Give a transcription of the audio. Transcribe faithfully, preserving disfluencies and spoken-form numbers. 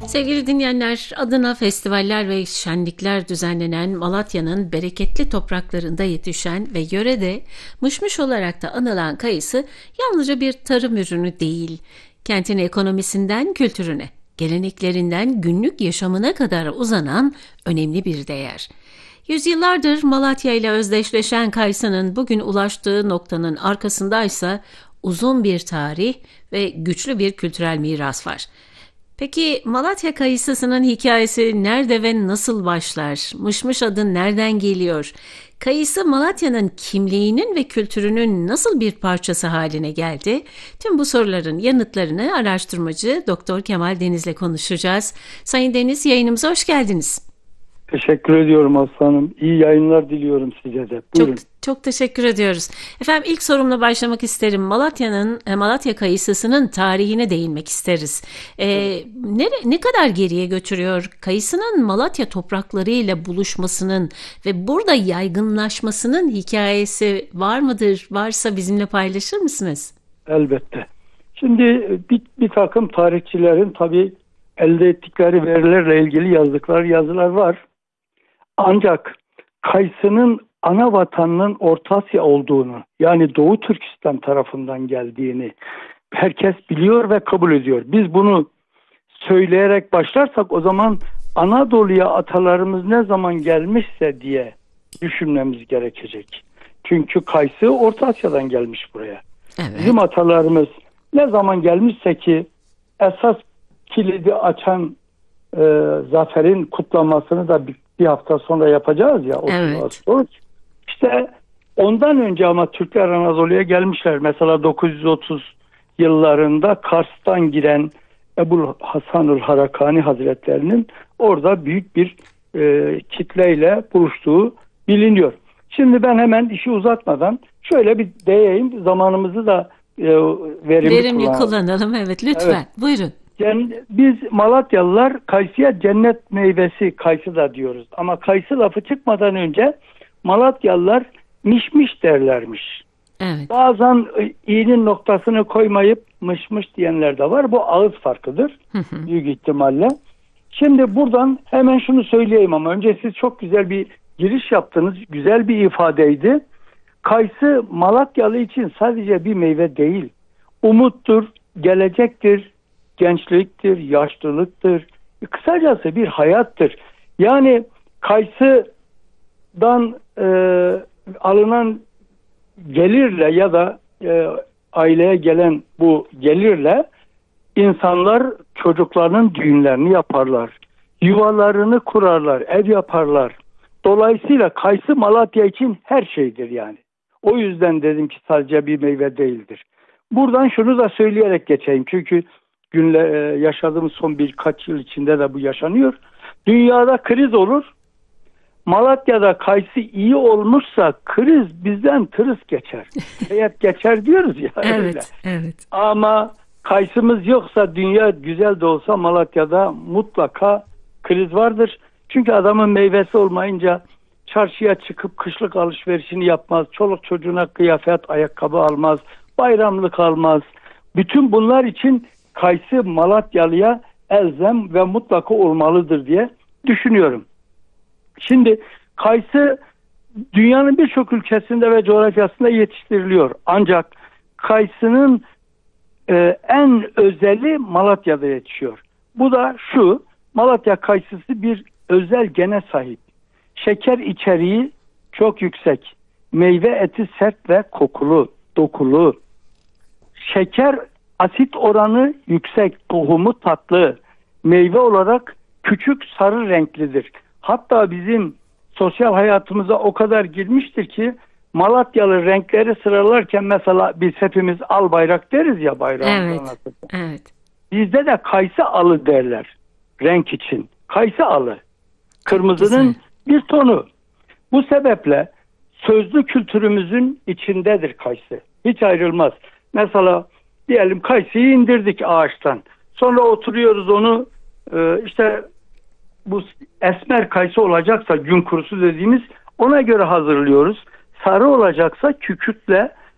Sevgili dinleyenler, adına festivaller ve şenlikler düzenlenen Malatya'nın bereketli topraklarında yetişen ve yörede mışmış olarak da anılan kayısı yalnızca bir tarım ürünü değil, kentin ekonomisinden kültürüne, geleneklerinden günlük yaşamına kadar uzanan önemli bir değer. Yüzyıllardır Malatya ile özdeşleşen kayısının bugün ulaştığı noktanın arkasındaysa uzun bir tarih ve güçlü bir kültürel miras var. Peki Malatya kayısısının hikayesi nerede ve nasıl başlar? Mışmış adı nereden geliyor? Kayısı Malatya'nın kimliğinin ve kültürünün nasıl bir parçası haline geldi? Tüm bu soruların yanıtlarını araştırmacı Doktor Kemal Deniz'le konuşacağız. Sayın Deniz, yayınımıza hoş geldiniz. Teşekkür ediyorum aslanım. İyi yayınlar diliyorum size de. Buyurun. Çok, çok teşekkür ediyoruz. Efendim ilk sorumla başlamak isterim. Malatya'nın, Malatya kayısısının tarihine değinmek isteriz. Ee, ne, ne kadar geriye götürüyor? Kayısının Malatya topraklarıyla buluşmasının ve burada yaygınlaşmasının hikayesi var mıdır? Varsa bizimle paylaşır mısınız? Elbette. Şimdi bir, bir takım tarihçilerin tabii elde ettikleri verilerle ilgili yazdıkları yazılar var. Ancak kayısının ana vatanının Orta Asya olduğunu, yani Doğu Türkistan tarafından geldiğini herkes biliyor ve kabul ediyor. Biz bunu söyleyerek başlarsak o zaman Anadolu'ya atalarımız ne zaman gelmişse diye düşünmemiz gerekecek. Çünkü kayısı Orta Asya'dan gelmiş buraya. Evet. Bizim atalarımız ne zaman gelmişse ki esas kilidi açan e, zaferin kutlamasını da bir, bir hafta sonra yapacağız ya. Evet. İşte ondan önce ama Türkler Anadolu'ya gelmişler. Mesela dokuz yüz otuz yıllarında Kars'tan giren Ebu Hasanül Harakani Hazretlerinin orada büyük bir e, kitleyle buluştuğu biliniyor. Şimdi ben hemen işi uzatmadan şöyle bir değeyim. Zamanımızı da e, verimli, verimli kullanalım. kullanalım. Evet, lütfen. Evet. Buyurun. Biz Malatyalılar kayısıya cennet meyvesi kayısı da diyoruz. Ama kayısı lafı çıkmadan önce Malatyalılar mişmiş derlermiş. Evet. Bazen i'nin noktasını koymayıp mışmış diyenler de var. Bu ağız farkıdır. Hı hı. Büyük ihtimalle. Şimdi buradan hemen şunu söyleyeyim ama önce siz çok güzel bir giriş yaptınız. Güzel bir ifadeydi. Kayısı Malatyalı için sadece bir meyve değil. Umuttur, gelecektir, gençliktir, yaşlılıktır. Kısacası bir hayattır. Yani kayısıdan e, alınan gelirle ya da e, aileye gelen bu gelirle insanlar çocuklarının düğünlerini yaparlar. Yuvalarını kurarlar, ev yaparlar. Dolayısıyla kayısı Malatya için her şeydir yani. O yüzden dedim ki sadece bir meyve değildir. Buradan şunu da söyleyerek geçeyim. Çünkü günle yaşadığımız son birkaç yıl içinde de bu yaşanıyor. Dünyada kriz olur. Malatya'da kayısı iyi olmuşsa kriz bizden tırıs geçer. Hayat geçer diyoruz ya. Evet, öyle. evet. Ama kayısımız yoksa dünya güzel de olsa Malatya'da mutlaka kriz vardır. Çünkü adamın meyvesi olmayınca çarşıya çıkıp kışlık alışverişini yapmaz. Çoluk çocuğuna kıyafet, ayakkabı almaz. Bayramlık almaz. Bütün bunlar için kayısı Malatyalı'ya elzem ve mutlaka olmalıdır diye düşünüyorum. Şimdi kayısı dünyanın birçok ülkesinde ve coğrafyasında yetiştiriliyor. Ancak kayısının e, en özeli Malatya'da yetişiyor. Bu da şu: Malatya kayısısı bir özel gene sahip. Şeker içeriği çok yüksek. Meyve eti sert ve kokulu, dokulu. Şeker asit oranı yüksek, tohumu tatlı. Meyve olarak küçük sarı renklidir. Hatta bizim sosyal hayatımıza o kadar girmiştir ki Malatyalı renkleri sıralarken mesela biz hepimiz al bayrak deriz ya bayrağımızdan. Evet, evet. Bizde de kayısı alı derler renk için. Kayısı alı. Kırmızının bir tonu. Bu sebeple sözlü kültürümüzün içindedir kayısı. Hiç ayrılmaz. Mesela diyelim kayısıyı indirdik ağaçtan. Sonra oturuyoruz onu e, işte bu esmer kayısı olacaksa gün kurusu dediğimiz ona göre hazırlıyoruz. Sarı olacaksa kükürtle